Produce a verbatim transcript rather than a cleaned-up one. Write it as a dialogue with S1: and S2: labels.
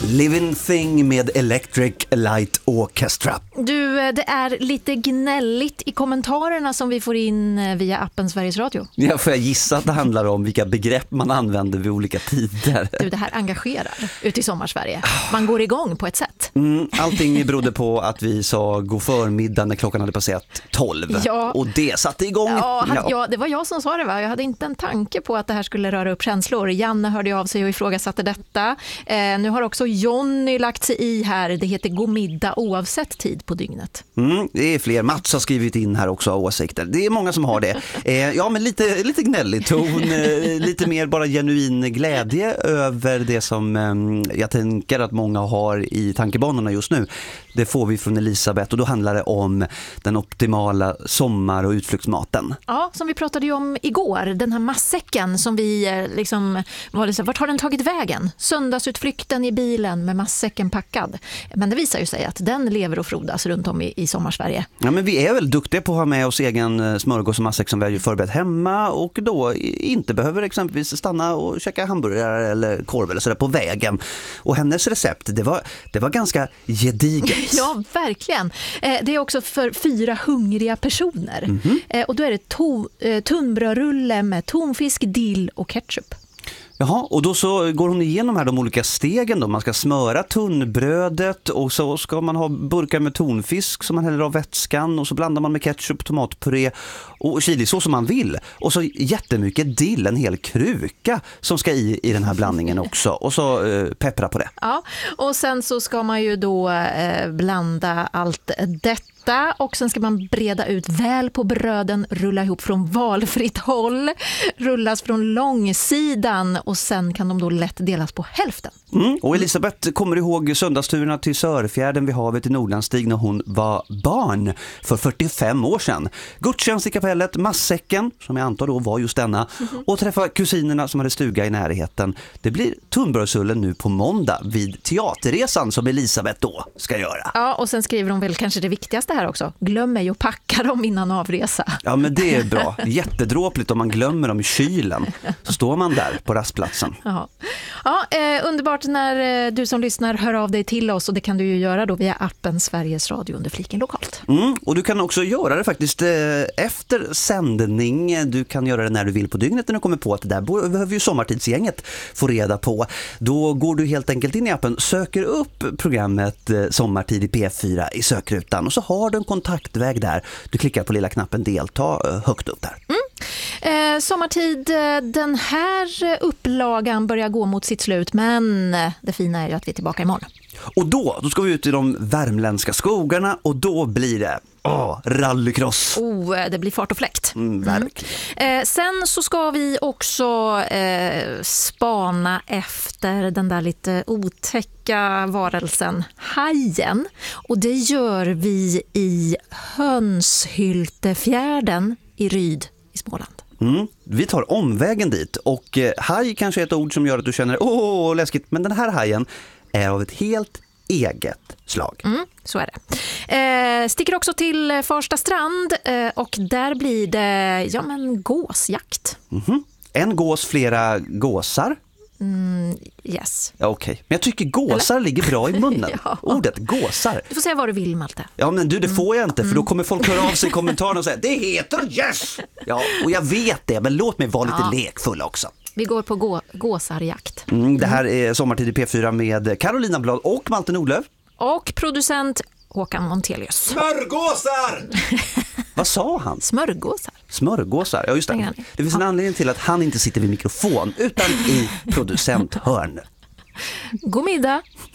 S1: Living Thing med Electric Light Orchestra.
S2: Du, det är lite gnälligt i kommentarerna som vi får in via appen Sveriges Radio.
S1: Ja, får jag gissa att det handlar om vilka begrepp man använder vid olika tider.
S2: Du, det här engagerar ute i sommarsverige. Man går igång på ett sätt.
S1: Mm, allting berodde på att vi sa god förmiddag när klockan hade passerat tolv.
S2: Ja.
S1: Och det satte igång.
S2: Ja,
S1: ja.
S2: ja, det var jag som sa det, va? Jag hade inte en tanke på att det här skulle röra upp känslor. Janne hörde av sig och ifrågasatte detta. Eh, nu har också Jonny lagt sig i här. Det heter god middag oavsett tid på dygnet.
S1: Mm, det är fler. Mats har skrivit in här också åsikter. Det är många som har det. Eh, ja, men lite, lite gnällig ton. Eh, lite mer bara genuin glädje över det som eh, jag tänker att många har i tankebanorna just nu. Det får vi från Elisabeth och då handlar det om den optimala sommar- och utflyktsmaten.
S2: Ja, som vi pratade ju om igår. Den här massäcken som vi eh, liksom, var det så, vart har den tagit vägen? Söndagsutflykten i bilen med massäcken packad. Men det visar ju sig att den lever och frodas runt om i, i sommarsverige.
S1: Ja, men vi är väl duktiga på att ha med oss egen smörgås och massäck som vi har ju förberett hemma och då inte behöver exempelvis stanna och käka hamburgare eller korv eller sådär på vägen. Och hennes recept, det var, det var ganska gediget.
S2: Ja, verkligen. Eh, det är också för fyra hungriga personer. Mm-hmm. Eh, och då är det to- eh, tunnbrödrulle med tonfisk, dill och ketchup.
S1: Jaha, och då så går hon igenom här de olika stegen då. Man ska smöra tunnbrödet och så ska man ha burkar med tonfisk som man häller av vätskan och så blandar man med ketchup, tomatpuré och chilisås som man vill. Och så jättemycket dill, en hel kruka som ska i i den här blandningen också. Och så eh, peppra på det.
S2: Ja, och sen så ska man ju då eh, blanda allt detta. Och sen ska man breda ut väl på bröden, rulla ihop från valfritt håll, rullas från långsidan och sen kan de då lätt delas på hälften.
S1: Mm. Och Elisabeth kommer ihåg söndagsturerna till Sörfjärden vid havet i Nordlandstig när hon var barn för fyrtiofem år sedan. Gudstjänst i kapellet, massäcken, som jag antar då var just denna, mm-hmm. och träffa kusinerna som hade stuga i närheten. Det blir tunnbrödsullen nu på måndag vid teaterresan som Elisabeth då ska göra.
S2: Ja, och sen skriver hon väl kanske det viktigaste här också. Glöm mig att packa dem innan avresa.
S1: Ja, men det är bra. Jättedråpligt om man glömmer dem i kylen. Så står man där på rastplatsen.
S2: Ja, ja eh, underbart när eh, du som lyssnar hör av dig till oss och det kan du ju göra då via appen Sveriges Radio under fliken lokalt.
S1: Mm, och du kan också göra det faktiskt eh, efter sändning. Du kan göra det när du vill på dygnet när du kommer på att det där behöver ju sommartidsgänget få reda på. Då går du helt enkelt in i appen, söker upp programmet eh, Sommartid i P fyra i sökrutan och så har du en kontaktväg där. Du klickar på lilla knappen delta eh, högt upp där.
S2: Mm. Eh, sommartid, den här upplagan börjar gå mot sitt slut, men det fina är ju att vi är tillbaka imorgon.
S1: Och då, då ska vi ut i de värmländska skogarna och då blir det åh, rallycross.
S2: Oh, det blir fart och fläkt.
S1: Mm, verkligen.
S2: Mm. Eh, sen så ska vi också eh, spana efter den där lite otäcka varelsen, hajen. Och det gör vi i Hönshyltefjärden i Ryd i Småland.
S1: Mm. Vi tar omvägen dit och eh, haj kanske är ett ord som gör att du känner åh läskigt, men den här hajen är av ett helt eget slag.
S2: Mm, så är det. Eh, sticker också till Farsta strand eh, och där blir det ja, men gåsjakt.
S1: Mm-hmm. En gås, flera gåsar.
S2: Mm, yes.
S1: Ja, okej. Okay. Men jag tycker gåsar Eller? ligger bra i munnen.
S2: Ja.
S1: Ordet gåsar.
S2: Du får säga vad du vill, Malte.
S1: Ja, men du, det får jag inte. För då kommer folk höra av sig i kommentarerna och säga det heter yes! Ja, och jag vet det. Men låt mig vara lite ja. lekfull också.
S2: Vi går på gå- gåsarjakt.
S1: Mm, det här är Sommartid i P fyra med Carolina Blad och Malte Nordlöf.
S2: Och producent Håkan Montelius.
S3: Smörgåsar!
S1: Vad sa han?
S2: Smörgåsar.
S1: Smörgåsar, ja just det. Det finns en anledning till att han inte sitter vid mikrofon utan i producenthörn.
S2: God middag.